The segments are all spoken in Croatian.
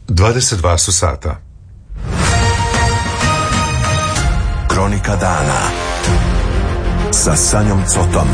22 su sata. Kronika dana sa Sanjom Cotom.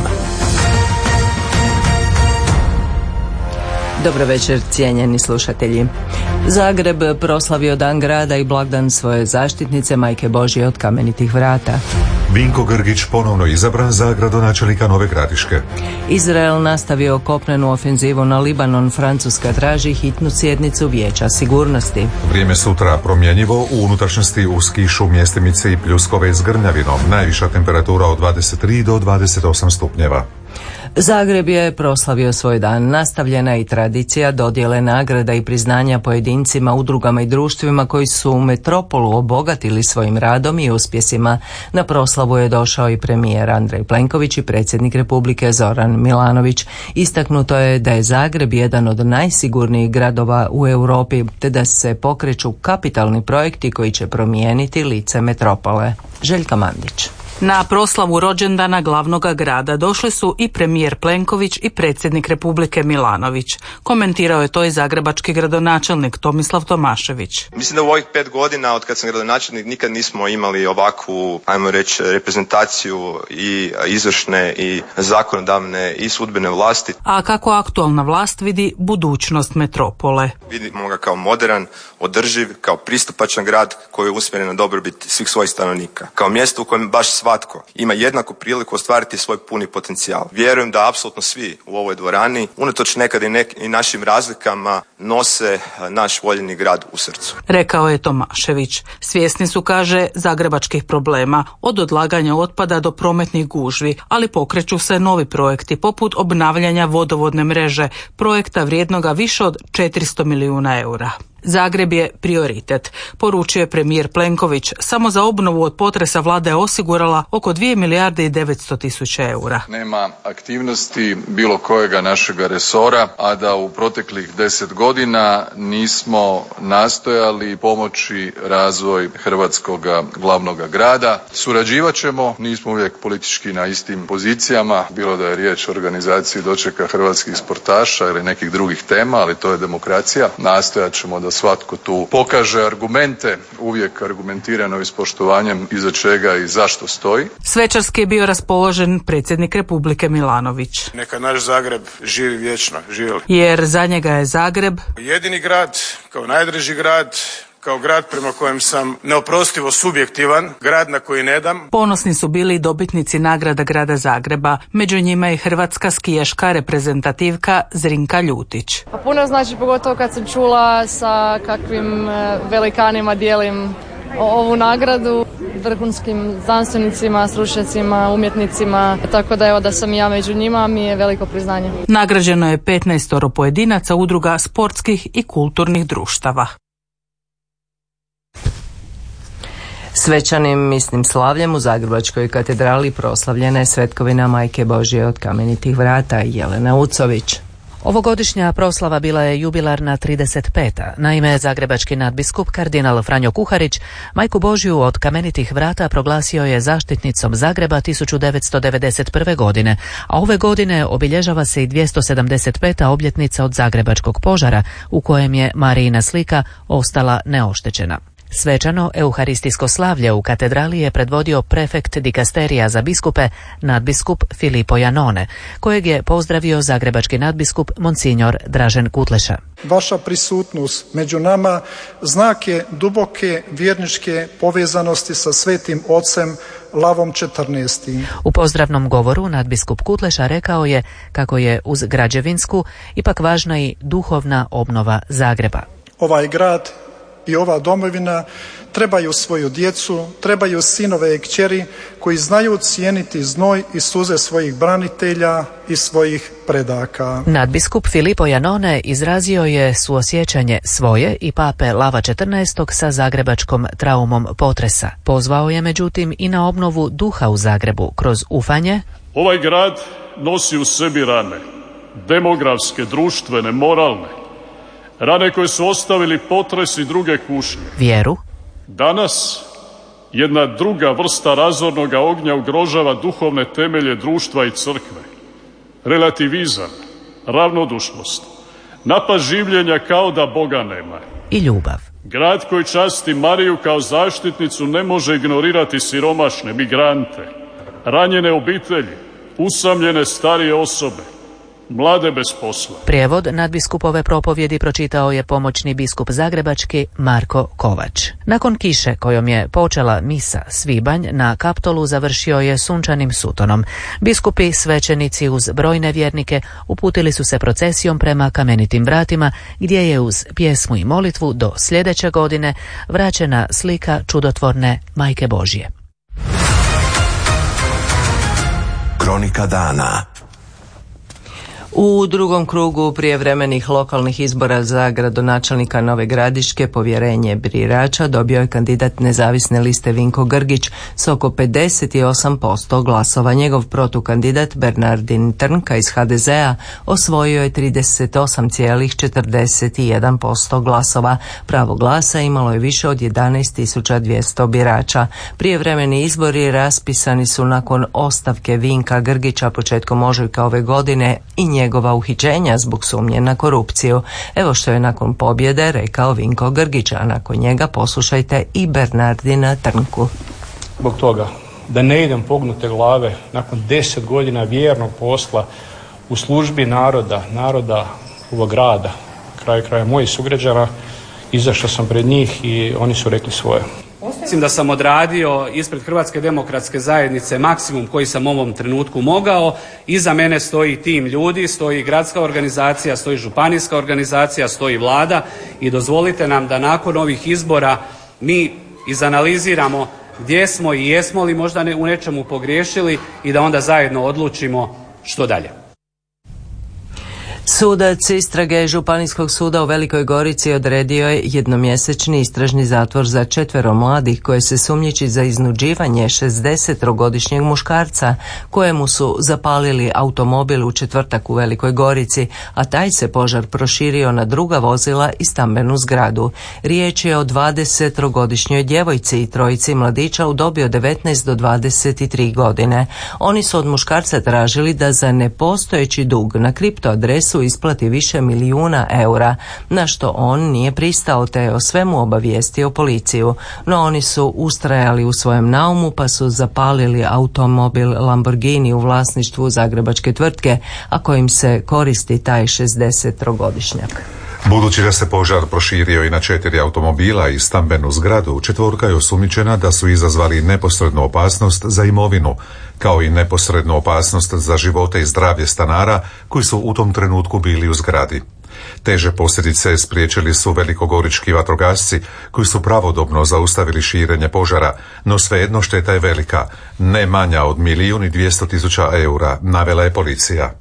Dobro večer, cijenjeni slušatelji. Zagreb proslavio Dan grada i blagdan svoje zaštitnice Majke Božje od Kamenitih vrata. Vinko Grgić ponovno izabran za gradonačelnika Nove Gradiške. Izrael nastavio kopnenu ofenzivu na Libanon, Francuska traži hitnu sjednicu Vijeća sigurnosti. Vrijeme sutra promjenjivo, u unutrašnjosti uz kišu, mjestimice i pljuskove s grmljavinom. Najviša temperatura od 23 do 28 stupnjeva. Zagreb je proslavio svoj dan. Nastavljena i tradicija dodjele nagrada i priznanja pojedincima, udrugama i društvima koji su u metropolu obogatili svojim radom i uspjesima. Na proslavu je došao i premijer Andrej Plenković i predsjednik Republike Zoran Milanović. Istaknuto je da je Zagreb jedan od najsigurnijih gradova u Europi, te da se pokreću kapitalni projekti koji će promijeniti lice metropole. Željka Mandić. Na proslavu rođendana glavnog grada došli su i premijer Plenković i predsjednik Republike Milanović. Komentirao je to i zagrebački gradonačelnik Tomislav Tomašević. Mislim da u ovih 5 godina od kad sam gradonačelnik nikad nismo imali ovakvu, ajmo reći, reprezentaciju i izvršne i zakonodavne i sudbene vlasti. A kako aktualna vlast vidi budućnost metropole? Vidimo ga kao moderan, održiv, kao pristupačan grad koji je usmjeren na dobrobit svih svojih stanovnika. Kao mjesto u kojem baš svatko ima jednaku priliku ostvariti svoj puni potencijal. Vjerujem da apsolutno svi u ovoj dvorani, unatoč nekad i našim razlikama, nose naš voljeni grad u srcu. Rekao je Tomašević. Svjesni su, kaže, zagrebačkih problema, od odlaganja otpada do prometnih gužvi, ali pokreću se novi projekti poput obnavljanja vodovodne mreže, projekta vrijednoga više od 400 milijuna eura. Zagreb je prioritet, poručio je premijer Plenković. Samo za obnovu od potresa vlada je osigurala oko 2 milijarde i 900 tisuća eura. Nema aktivnosti bilo kojega našega resora, a da u proteklih 10 godina nismo nastojali pomoći razvoj hrvatskog glavnog grada. Surađivat ćemo, nismo uvijek politički na istim pozicijama, bilo da je riječ o organizaciji dočeka hrvatskih sportaša ili nekih drugih tema, ali to je demokracija. Nastojat ćemo da svatko tu pokaže argumente, uvijek argumentirano i s poštovanjem iza čega i zašto stoji. Svečarski je bio raspoložen predsjednik Republike Milanović. Neka naš Zagreb živi vječno, živjeli. Jer za njega je Zagreb jedini grad, kao najdraži grad, kao grad prema kojem sam neoprostivo subjektivan, grad na koji ne dam. Ponosni su bili i dobitnici nagrada grada Zagreba. Među njima je hrvatska skijaška reprezentativka Zrinka Ljutić. A puno znači, pogotovo kad sam čula sa kakvim velikanima dijelim ovu nagradu, vrhunskim znanstvenicima, stručnjacima, umjetnicima, tako da evo da sam ja među njima mi je veliko priznanje. Nagrađeno je 15 pojedinaca, udruga sportskih i kulturnih društava. Svečanim misnim slavljem u Zagrebačkoj katedrali proslavljena je svetkovina Majke Božje od Kamenitih vrata. Jelena Ucović. Ovogodišnja proslava bila je jubilarna 35. Naime, zagrebački nadbiskup kardinal Franjo Kuharić Majku Božju od Kamenitih vrata proglasio je zaštitnicom Zagreba 1991. godine, a ove godine obilježava se i 275. obljetnica od zagrebačkog požara u kojem je Marijina slika ostala neoštećena. Svečano euharistijsko slavlje u katedrali je predvodio prefekt dikasterija za biskupe, nadbiskup Filipo Janone, kojeg je pozdravio zagrebački nadbiskup Monsignor Dražen Kutleša. Vaša prisutnost među nama znak je duboke vjerničke povezanosti sa Svetim Ocem Lavom 14. U pozdravnom govoru nadbiskup Kutleša rekao je kako je uz građevinsku ipak važna i duhovna obnova Zagreba. Ovaj grad i ova domovina trebaju svoju djecu, trebaju sinove i kćeri koji znaju cijeniti znoj i suze svojih branitelja i svojih predaka. Nadbiskup Filipo Janone izrazio je suosjećanje svoje i pape Lava 14. sa zagrebačkom traumom potresa. Pozvao je međutim i na obnovu duha u Zagrebu kroz ufanje. Ovaj grad nosi u sebi rane, demografske, društvene, moralne, rane koje su ostavili potres i druge kušnje. Vjeru. Danas jedna druga vrsta razornog ognja ugrožava duhovne temelje društva i crkve. Relativizam, ravnodušnost, Napad življenja kao da Boga nema. I ljubav. Grad koji časti Mariju kao zaštitnicu ne može ignorirati siromašne, migrante, ranjene obitelji, usamljene starije osobe, mlade bez posla. Prijevod nadbiskupove propovjedi pročitao je pomoćni biskup zagrebački Marko Kovač. Nakon kiše kojom je počela misa svibanj, na Kaptolu završio je sunčanim sutonom. Biskupi, svećenici uz brojne vjernike uputili su se procesijom prema Kamenitim vratima, gdje je uz pjesmu i molitvu do sljedeće godine vraćena slika čudotvorne Majke Božje. Kronika dana. U drugom krugu prijevremenih lokalnih izbora za gradonačelnika Nove Gradiške povjerenje birača dobio je kandidat nezavisne liste Vinko Grgić s oko 58% glasova. Njegov protukandidat Bernardin Trnka iz HDZ-a osvojio je 38,41% glasova. Pravo glasa imalo je više od 11.200 birača. Prijevremeni izbori raspisani su nakon ostavke Vinka Grgića početkom ožujka ove godine i njegova uhićenja zbog sumnje na korupciju. Evo što je nakon pobjede rekao Vinko Grgić, a nakon njega poslušajte i Bernardina Trnku. Zbog toga da ne idem pognute glave nakon 10 godina vjernog posla u službi naroda ovog grada, kraja mojih sugrađana, izašao sam pred njih i oni su rekli svoje. Mislim da sam odradio ispred Hrvatske demokratske zajednice maksimum koji sam u ovom trenutku mogao. Iza mene stoji tim ljudi, stoji gradska organizacija, stoji županijska organizacija, stoji vlada i dozvolite nam da nakon ovih izbora mi izanaliziramo gdje smo i jesmo li možda u nečemu pogriješili i da onda zajedno odlučimo što dalje. Sudac istrage Županijskog suda u Velikoj Gorici odredio je jednomjesečni istražni zatvor za 4 mladih koje se sumnjiči za iznuđivanje 60-godišnjeg muškarca kojemu su zapalili automobil u četvrtak u Velikoj Gorici, a taj se požar proširio na druga vozila i stambenu zgradu. Riječ je o 20-godišnjoj djevojci i 3 mladića u dobi od 19 do 23 godine. Oni su od muškarca tražili da za nepostojeći dug na kripto adresu isplati više milijuna eura, na što on nije pristao te je o svemu obavijestio policiju. No oni su ustrajali u svojem naumu pa su zapalili automobil Lamborghini u vlasništvu zagrebačke tvrtke, a kojim se koristi taj 60-godišnjak. Budući da se požar proširio i na 4 automobila i stambenu zgradu, 4 je osumnjičena da su izazvali neposrednu opasnost za imovinu, kao i neposrednu opasnost za živote i zdravlje stanara koji su u tom trenutku bili u zgradi. Teže posljedice spriječili su velikogorički vatrogasci koji su pravodobno zaustavili širenje požara, no svejedno šteta je velika, ne manja od 1.200.000 eura, navela je policija.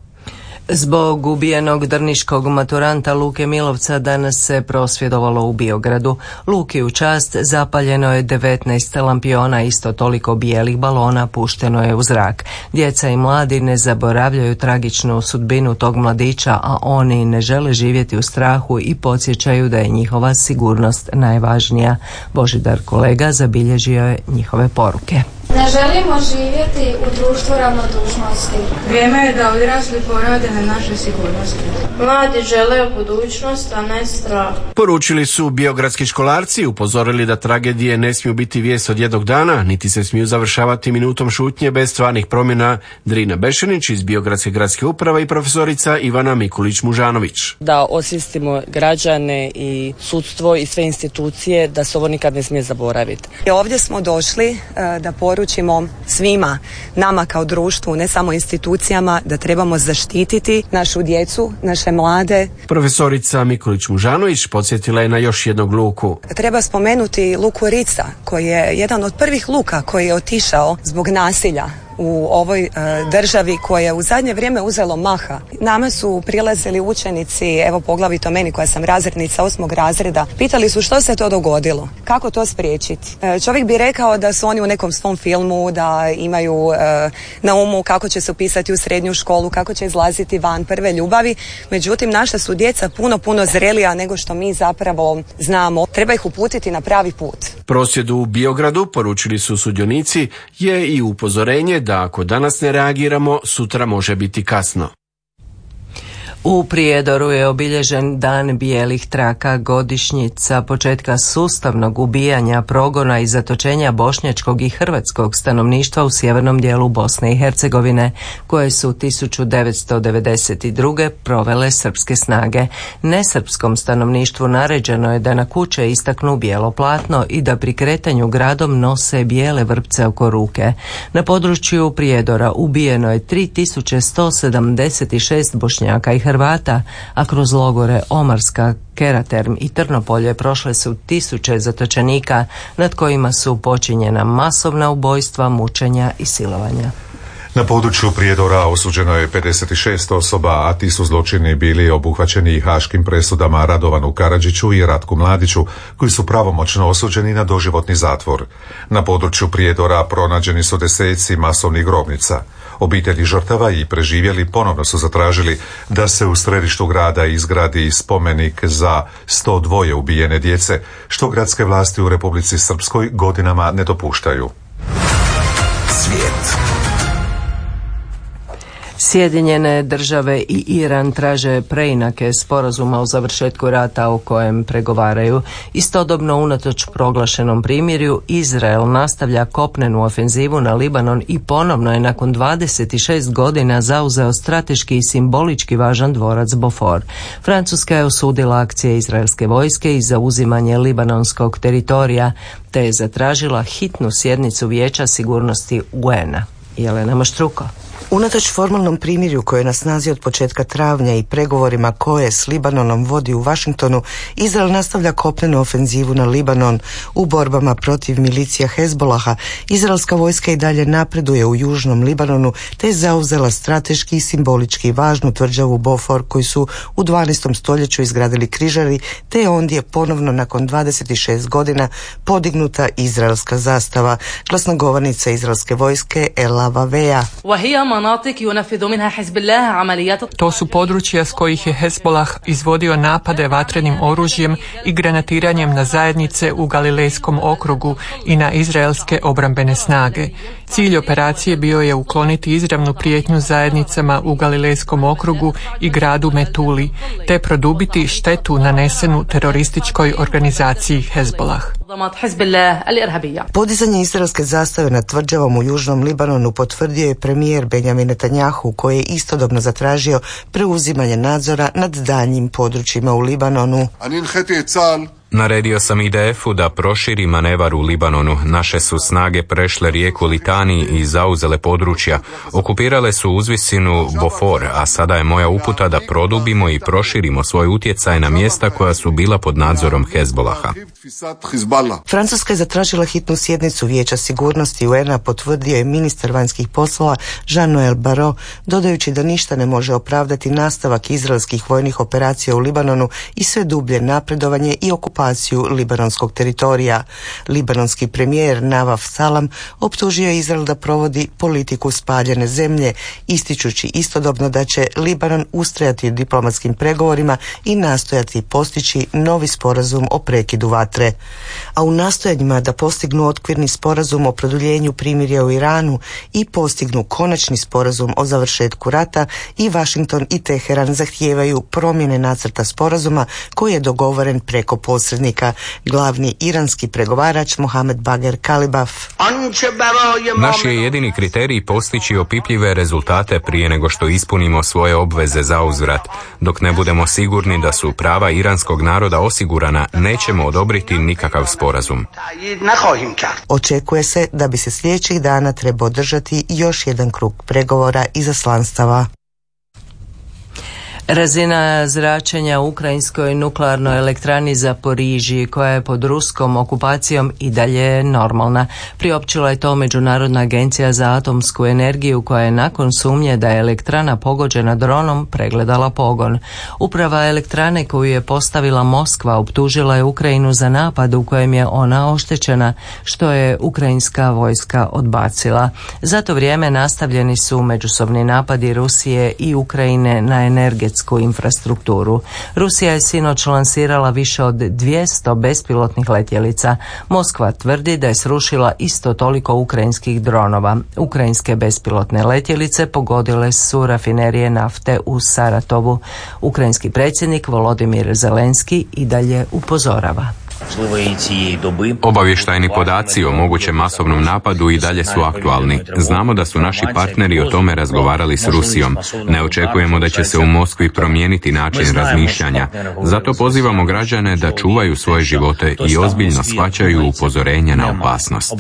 Zbog ubijenog drniškog maturanta Luke Milovca danas se prosvjedovalo u Biogradu. Luki u čast zapaljeno je 19 lampiona, isto toliko bijelih balona pušteno je u zrak. Djeca i mladi ne zaboravljaju tragičnu sudbinu tog mladića, a oni ne žele živjeti u strahu i podsjećaju da je njihova sigurnost najvažnija. Božidar Kolega zabilježio je njihove poruke. Ne želimo živjeti u društvu ravnodušnosti. Vrijeme je da odrasli porade na našoj sigurnosti. Mladi žele budućnost, a ne strah. Poručili su biogradski školarci, upozorili da tragedije ne smiju biti vijest od jednog dana, niti se smiju završavati minutom šutnje bez stvarnih promjena. Drina Bešenić iz Biogradske gradske uprave i profesorica Ivana Mikulić-Mužanović. Da osvijestimo građane i sudstvo i sve institucije da se ovo nikad ne smije zaboraviti. Ovdje smo došli da poručimo svima nama kao društvu, ne samo institucijama, da trebamo zaštititi našu djecu, naše mlade. Profesorica Mikulić-Mužanović podsjetila je na još jednog luku. Treba spomenuti luku Rica, koji je jedan od prvih luka koji je otišao zbog nasilja u ovoj državi koja je u zadnje vrijeme uzelo maha. Nama su prilazili učenici, evo poglavito meni koja sam razrednica 8. razreda, pitali su što se to dogodilo, kako to spriječiti. Čovjek bi rekao da su oni u nekom svom filmu, da imaju na umu kako će se upisati u srednju školu, kako će izlaziti van, prve ljubavi. Međutim, naša su djeca puno zrelija nego što mi zapravo znamo. Treba ih uputiti na pravi put. Prosvjedu u Biogradu, poručili su sudionici, je i upozorenje da ako danas ne reagiramo, sutra može biti kasno. U Prijedoru je obilježen Dan bijelih traka, godišnjica početka sustavnog ubijanja, progona i zatočenja bošnjačkog i hrvatskog stanovništva u sjevernom dijelu Bosne i Hercegovine, koje su 1992. provele srpske snage. Nesrpskom stanovništvu naređeno je da na kuće istaknu bijelo platno i da pri kretanju gradom nose bijele vrpce oko ruke. Na području Prijedora ubijeno je 3176 Bošnjaka i Hrvata, a kroz logore Omarska, Keraterm i Trnopolje prošle su tisuće zatočenika nad kojima su počinjena masovna ubojstva, mučenja i silovanja. Na području Prijedora osuđeno je 56 osoba, a ti su zločini bili obuhvaćeni i haškim presudama Radovanu Karadžiću i Ratku Mladiću, koji su pravomoćno osuđeni na doživotni zatvor. Na području Prijedora pronađeni su deseci masovnih grobnica. Obitelji žrtava i preživjeli ponovno su zatražili da se u središtu grada izgradi spomenik za 102 ubijene djece, što gradske vlasti u Republici Srpskoj godinama ne dopuštaju. Svijet. Sjedinjene države i Iran traže preinake sporazuma o završetku rata o kojem pregovaraju. Istodobno, unatoč proglašenom primirju, Izrael nastavlja kopnenu ofenzivu na Libanon i ponovno je nakon 26 godina zauzeo strateški i simbolički važan dvorac Beaufort. Francuska je osudila akcije izraelske vojske i zauzimanje libanonskog teritorija, te je zatražila hitnu sjednicu Vijeća sigurnosti UN-a. Jelena Maštruko. Unatoč formalnom primirju koje je na snazi od početka travnja i pregovorima koje s Libanonom vodi u Washingtonu, Izrael nastavlja kopnenu ofenzivu na Libanon. U borbama protiv milicija Hezbolaha, izraelska vojska i dalje napreduje u južnom Libanonu, te je zauzela strateški i simbolički važnu tvrđavu Beaufort koju su u 12. stoljeću izgradili križari, te je ondje ponovno nakon 26 godina podignuta izraelska zastava. Glasnogovornica izraelske vojske Ela Vaveja. To su područja s kojih je Hezbolah izvodio napade vatrenim oružjem i granatiranjem na zajednice u Galilejskom okrugu i na izraelske obrambene snage. Cilj operacije bio je ukloniti izravnu prijetnju zajednicama u Galilejskom okrugu i gradu Metuli, te produbiti štetu nanesenu terorističkoj organizaciji Hezbolah. Podizanje izraelske zastave nad tvrđavom u južnom Libanonu potvrdio je premijer Benjamin Netanjahu, koji je istodobno zatražio preuzimanje nadzora nad daljnjim područjima u Libanonu. Naredio sam IDF-u da proširi manevar u Libanonu. Naše su snage prešle rijeku Litani i zauzele područja. Okupirale su uzvisinu Beaufort, a sada je moja uputa da produbimo i proširimo svoj utjecaj na mjesta koja su bila pod nadzorom Hezbolaha. Francuska je zatražila hitnu sjednicu Vijeća sigurnosti UN-a, potvrdio je ministar vanjskih poslova Jean-Noël Barrot, dodajući da ništa ne može opravdati nastavak izraelskih vojnih operacija u Libanonu i sve dublje napredovanje i okupaciju libanonskog teritorija. Libanonski premijer Nawaf Salam optužio je Izrael da provodi politiku spaljene zemlje, ističući istodobno da će Libanon ustrajati u diplomatskim pregovorima i nastojati postići novi sporazum o prekidu vatre. A u nastojanjima da postignu okvirni sporazum o produljenju primirja u Iranu i postignu konačni sporazum o završetku rata, i Washington i Teheran zahtijevaju promjene nacrta sporazuma koji je dogovoren preko posrednika. Glavni iranski pregovarač Mohamed Bager Kalibaf. Naš je jedini kriterij postići opipljive rezultate prije nego što ispunimo svoje obveze za uzvrat. Dok ne budemo sigurni da su prava iranskog naroda osigurana, nećemo odobriti nikakav sporazum. Očekuje se da bi se sljedećih dana trebao održati još jedan krug pregovora izaslanstava. Razina zračenja u ukrajinskoj nuklearnoj elektrani Zaporižji, koja je pod ruskom okupacijom, i dalje je normalna. Priopćila je to Međunarodna agencija za atomsku energiju, koja je nakon sumnje da je elektrana pogođena dronom pregledala pogon. Uprava elektrane koju je postavila Moskva optužila je Ukrajinu za napad u kojem je ona oštećena, što je ukrajinska vojska odbacila. Za to vrijeme nastavljeni su međusobni napadi Rusije i Ukrajine na energetsku kritsku infrastrukturu. Rusija je sinoć lansirala više od 200 bespilotnih letjelica. Moskva tvrdi da je srušila isto toliko ukrajinskih dronova. Ukrajinske bespilotne letjelice pogodile su rafinerije nafte u Saratovu. Ukrajinski predsjednik Volodimir Zelenski i dalje upozorava. Obavještajni podaci o mogućem masovnom napadu i dalje su aktualni. Znamo da su naši partneri o tome razgovarali s Rusijom. Ne očekujemo da će se u Moskvi promijeniti način razmišljanja. Zato pozivamo građane da čuvaju svoje živote i ozbiljno shvaćaju upozorenja na opasnost.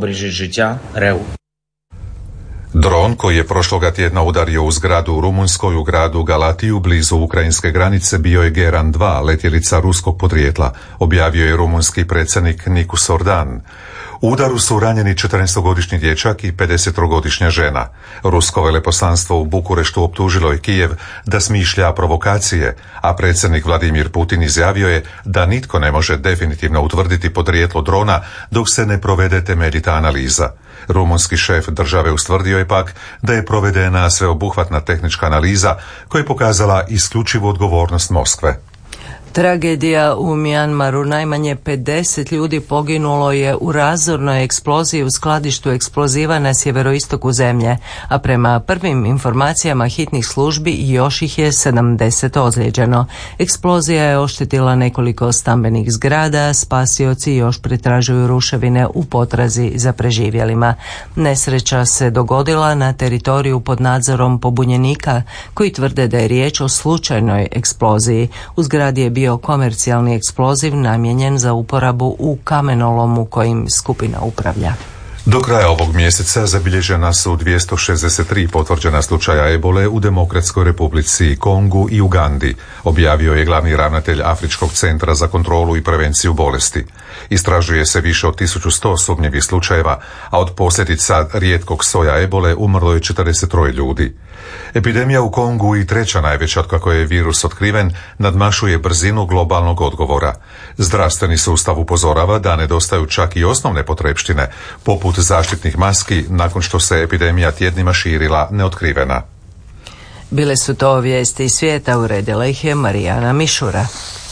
Dron koji je prošloga tjedna udario u zgradu u Rumunjskoj u gradu Galatiju blizu ukrajinske granice bio je Geran 2, letjelica ruskog podrijetla, objavio je rumunjski predsjednik Nikus Ordan. U udaru su ranjeni 14-godišnji dječak i 50-godišnja žena. Rusko veleposlanstvo u Bukureštu optužilo je Kijev da smišlja provokacije, a predsjednik Vladimir Putin izjavio je da nitko ne može definitivno utvrditi podrijetlo drona dok se ne provede temeljita analiza. Rumunski šef države ustvrdio je pak da je provedena sveobuhvatna tehnička analiza koja je pokazala isključivu odgovornost Moskve. Tragedija u Mjanmaru, najmanje 50 ljudi poginulo je u razornoj eksploziji u skladištu eksploziva na sjeveroistoku zemlje, a prema prvim informacijama hitnih službi još ih je 70 ozlijeđeno. Eksplozija je oštetila nekoliko stambenih zgrada, spasioci još pretražuju ruševine u potrazi za preživjelima. Nesreća se dogodila na teritoriju pod nadzorom pobunjenika koji tvrde da je riječ o slučajnoj eksploziji. U zgradi je bio komercijalni eksploziv namijenjen za uporabu u kamenolomu kojim skupina upravlja. Do kraja ovog mjeseca zabilježena su 263 potvrđena slučaja ebole u Demokratskoj republici Kongu i Ugandi, objavio je glavni ravnatelj Afričkog centra za kontrolu i prevenciju bolesti. Istražuje se više od 1100 sumnjivih slučajeva, a od posljedica rijetkog soja ebole umrlo je 43 ljudi. Epidemija u Kongu i treća najveća otkako je virus otkriven nadmašuje brzinu globalnog odgovora. Zdravstveni sustav upozorava da nedostaju čak i osnovne potrepštine, poput zaštitnih maski, nakon što se epidemija tjednima širila neotkrivena. Bile su to vijesti iz svijeta, uredila ih je Marijana Mišura.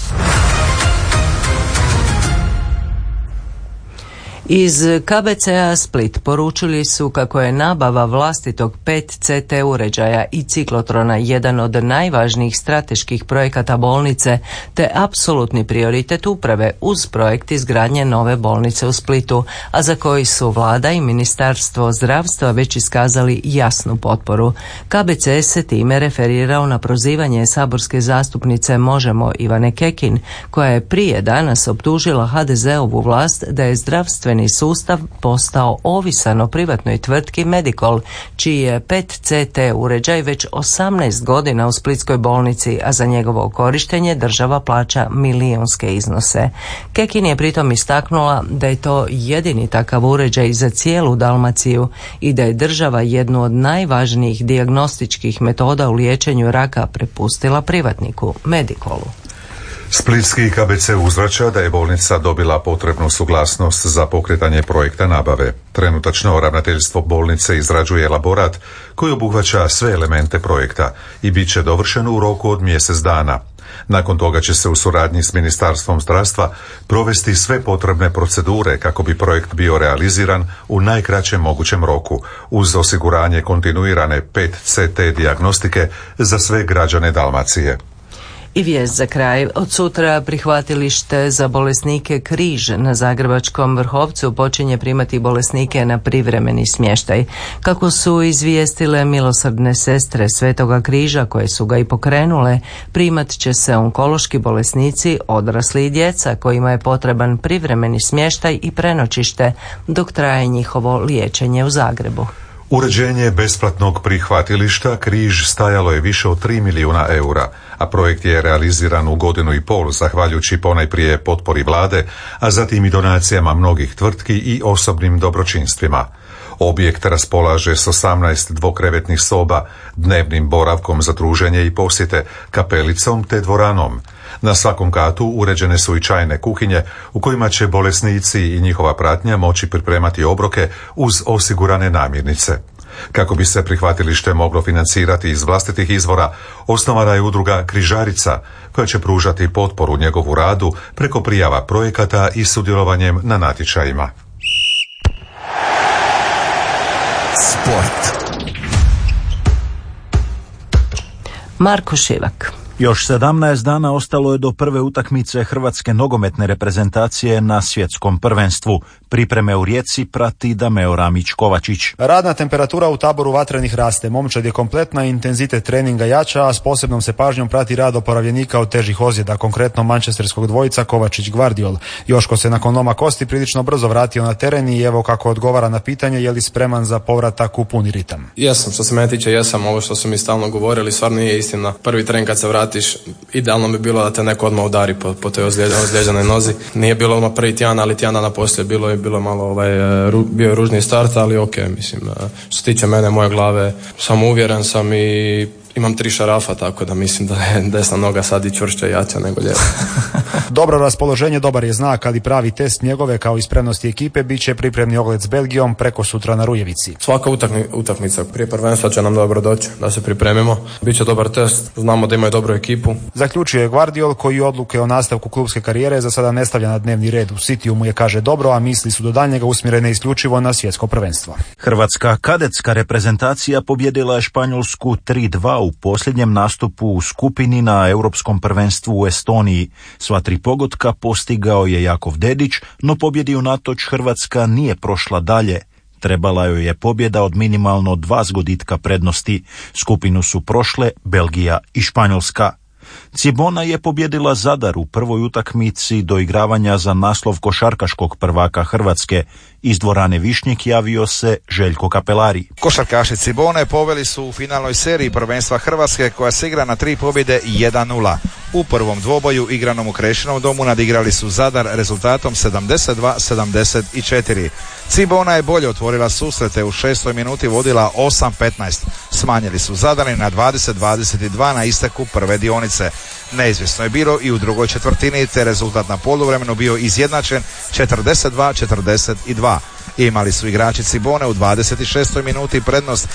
Iz KBC-a Split poručili su kako je nabava vlastitog PET-CT uređaja i ciklotrona jedan od najvažnijih strateških projekata bolnice te apsolutni prioritet uprave uz projekt izgradnje nove bolnice u Splitu, a za koji su vlada i Ministarstvo zdravstva već iskazali jasnu potporu. KBC se time referirao na prozivanje saborske zastupnice Možemo Ivane Kekin, koja je prije danas optužila HDZ-ovu vlast da je zdravstveni sustav postao ovisan o privatnoj tvrtki Medicol, čiji je PET-CT uređaj već 18 godina u splitskoj bolnici, a za njegovo korištenje država plaća milijunske iznose. Kekin je pritom istaknula da je to jedini takav uređaj za cijelu Dalmaciju i da je država jednu od najvažnijih dijagnostičkih metoda u liječenju raka prepustila privatniku Medicolu. Splitski KBC uzvraća da je bolnica dobila potrebnu suglasnost za pokretanje projekta nabave. Trenutačno ravnateljstvo bolnice izrađuje elaborat koji obuhvaća sve elemente projekta i bit će dovršen u roku od mjesec dana. Nakon toga će se u suradnji s Ministarstvom zdravstva provesti sve potrebne procedure kako bi projekt bio realiziran u najkraćem mogućem roku, uz osiguranje kontinuirane PET-CT dijagnostike za sve građane Dalmacije. I vijest za kraj. Od sutra prihvatilište za bolesnike Križ na Zagrebačkom Vrhovcu počinje primati bolesnike na privremeni smještaj. Kako su izvijestile milosrdne sestre Svetoga Križa koje su ga i pokrenule, primat će se onkološki bolesnici, odrasli i djeca kojima je potreban privremeni smještaj i prenoćište dok traje njihovo liječenje u Zagrebu. Uređenje besplatnog prihvatilišta Križ stajalo je više od 3 milijuna eura, a projekt je realiziran u godinu i pol zahvaljujući ponajprije potpori vlade, a zatim i donacijama mnogih tvrtki i osobnim dobročinstvima. Objekt raspolaže s 18 dvokrevetnih soba, dnevnim boravkom za druženje i posjete, kapelicom te dvoranom. Na svakom katu uređene su i čajne kuhinje u kojima će bolesnici i njihova pratnja moći pripremati obroke uz osigurane namirnice. Kako bi se prihvatilište moglo financirati iz vlastitih izvora, osnovana je udruga Križarica, koja će pružati potporu njegovu radu preko prijava projekata i sudjelovanjem na natječajima. Sport. Marko Šivak. Još 17 dana ostalo je do prve utakmice hrvatske nogometne reprezentacije na svjetskom prvenstvu. Pripreme u Rijeci prati Dameo Ramić-Kovačić. Radna temperatura u taboru Vatrenih raste. Momčad je kompletna, intenzitet treninga jača, a s posebnom se pažnjom prati rad oporavljenika od težih ozljeda, konkretno mančesterskog dvojica Kovačić-Gvardiol. Joško se nakon loma kosti prilično brzo vratio na teren i evo kako odgovara na pitanje je li spreman za povratak u puni ritam. Jesam, što se mene tiče jesam, ovo što su mi stalno govorili stvarno nije istina. Prvi tren kad se vratiš, idealno bi bilo da te neko odmah udari po toj ozlijeđenoj nozi. Nije bilo odmah prvi tjedan, ali tjedan dana poslije bilo malo bio je ružni start, ali ok, mislim, što se tiče mene, moje glave, samouvjeren sam i imam 3 šarafa, tako da mislim da je desna noga sad i čvršća i jača nego lijeva. Dobro raspoloženje dobar je znak, ali pravi test njegove kao i spremnosti ekipe bit će pripremni ogled s Belgijom preko sutra na Rujevici. Svaka utakmica prije prvenstva će nam dobro doći da se pripremimo. Biće dobar test, znamo da imaju dobru ekipu. Zaključio je Gvardiol koji odluke o nastavku klubske karijere za sada ne stavlja na dnevni red. U Cityu mu je kaže dobro, a misli su do daljnjega usmjerene isključivo na svjetsko prvenstvo. Hrvatska kadetska reprezentacija pobjedila je Španjolsku 3-2 u posljednjem nastupu u skupini na Europskom prvenstvu u Estoniji. Sva 3 pogotka postigao je Jakov Dedić, no pobjedi unatoč Hrvatska nije prošla dalje. Trebala joj je pobjeda od minimalno 2 zgoditka prednosti. Skupinu su prošle Belgija i Španjolska. Cibona je pobjedila Zadar u prvoj utakmici doigravanja za naslov košarkaškog prvaka Hrvatske. Iz dvorane Višnjik javio se Željko Kapelari. Košarkaši Cibone poveli su u finalnoj seriji prvenstva Hrvatske koja se igra na 3 pobjede i 1-0. U prvom dvoboju igranom u Krešinom domu nadigrali su Zadar rezultatom 72-74. Cibona je bolje otvorila susrete, u 6. minuti vodila 8-15. Smanjili su Zadani na 20-22 na isteku prve dionice. Neizvjesno je bilo i u drugoj četvrtini, te rezultat na poluvremenu bio izjednačen 42-42. Imali su igrači Cibone u 26. minuti prednost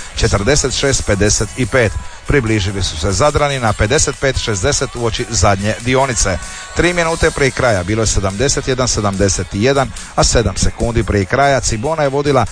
46-55. Približili su se Zadrani na 55-60 uoči zadnje dionice. 3 minute prije kraja bilo je 71-71, a 7 sekundi prije kraja Cibona je vodila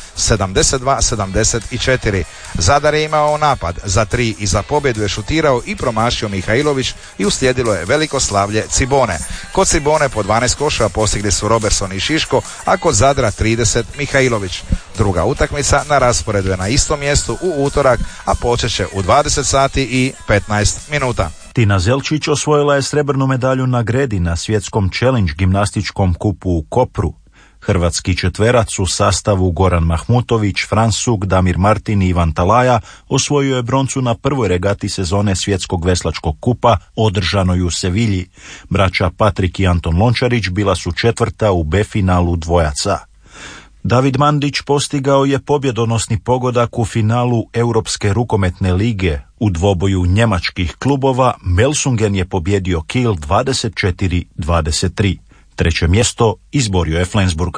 72-74. Zadar je imao napad za 3 i za pobjedu je šutirao i promašio Mihajlović i uslijedilo je veliko slavlje Cibone. Kod Cibone po 12 koševa postigli su Robertson i Šiško, a kod Zadra 30 Mihajlović. Druga utakmica na rasporedu je na istom mjestu u utorak, a počet će u 20 sati i 15 minuta. Tina Zelčić osvojila je srebrnu medalju na gredi na svjetskom challenge gimnastičkom kupu u Kopru. Hrvatski četverac u sastavu Goran Mahmutović, Fran Suk, Damir Martin i Ivan Talaja osvojio je broncu na prvoj regati sezone svjetskog veslačkog kupa održanoj u Sevilji. Braća Patrik i Anton Lončarić bila su četvrta u B finalu dvojaca. David Mandić postigao je pobjedonosni pogodak u finalu Europske rukometne lige. U dvoboju njemačkih klubova Melsungen je pobjedio Kiel 24-23. Treće mjesto izborio je Flensburg.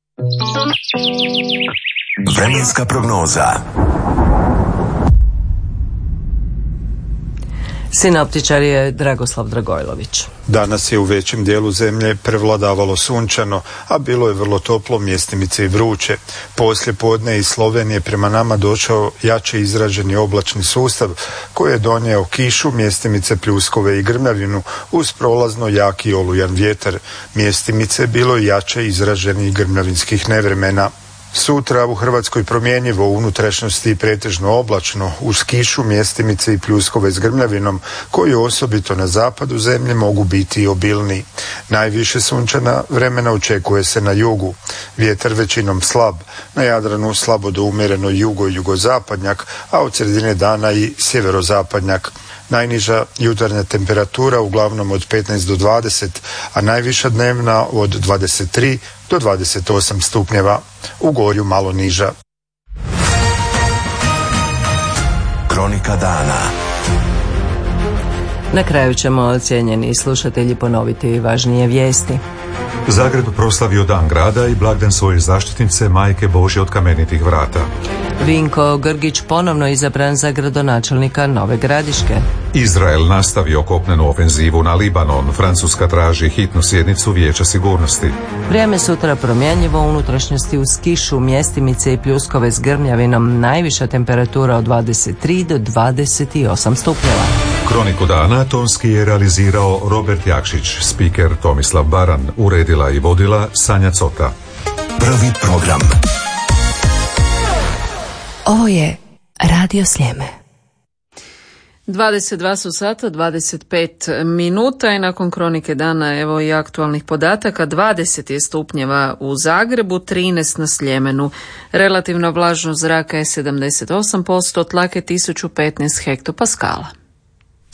Vremenska prognoza. Sinoptičar je Dragoslav Dragojlović. Danas je u većem dijelu zemlje prevladavalo sunčano, a bilo je vrlo toplo, mjestimice i vruće. Poslije podne iz Slovenije prema nama došao jače izraženi oblačni sustav koji je donio kišu, mjestimice, pljuskove i grmljavinu uz prolazno jaki olujan vjetar. Mjestimice bilo je jače izraženih grmljavinskih nevremena. Sutra u Hrvatskoj promjenjivo, u unutrašnjosti pretežno oblačno, uz kišu, mjestimice i pljuskove s grmljavinom, koji osobito na zapadu zemlje mogu biti i obilni. Najviše sunčana vremena očekuje se na jugu. Vjetar većinom slab, na Jadranu slabo do umjereno jugo-jugozapadnjak, a od sredine dana i sjeverozapadnjak. Najniža jutarnja temperatura uglavnom od 15 do 20, a najviša dnevna od 23 do 28 stupnjeva. U Gorju malo niža. Kronika dana. Na kraju ćemo, cijenjeni slušatelji, ponoviti važnije vijesti. Zagreb proslavio Dan grada i blagdan svoje zaštitnice Majke Božje od Kamenitih vrata. Vinko Grgić ponovno izabran za gradonačelnika Nove Gradiške. Izrael nastavio kopnenu ofenzivu na Libanon. Francuska traži hitnu sjednicu Vijeća sigurnosti. Vrijeme sutra promjenjivo, u unutrašnjosti uz kišu, mjestimice i pljuskove s grmljavinom, najviša temperatura od 23 do 28 stupnjeva. Kroniku dana tonski je realizirao Robert Jakšić, spiker Tomislav Baran, uredila i vodila Sanja Cota. Prvi program. Ovo je Radio Sljeme. 22 su sata, 25 minuta i nakon kronike dana evo i aktualnih podataka. 20 je stupnjeva u Zagrebu, 13 na Sljemenu. Relativna vlažnost zraka je 78%, tlak je 1015 hektopaskala.